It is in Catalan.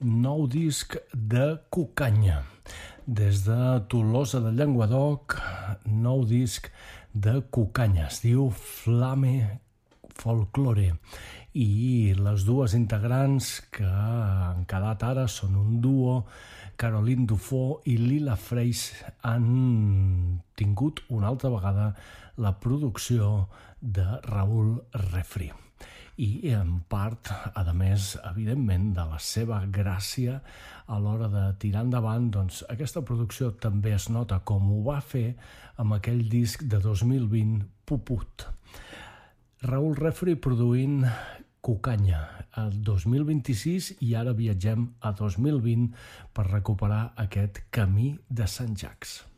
nou disc de Cucanya. Des de Tolosa de Llenguadoc, nou disc de Cucanya. Es diu Flame Folklore. I les dues integrants que han quedat ara són un duo. Caroline Dufaux i Lila Freys han tingut una altra vegada la producció de Raül Refri. I en part, a més, evidentment, de la seva gràcia a l'hora de tirar endavant, doncs aquesta producció també es nota com ho va fer amb aquell disc de 2020, Puput. Raül Refri produint Cucanya el 2026 i ara viatgem a 2020 per recuperar aquest Camí de Sant Jacs.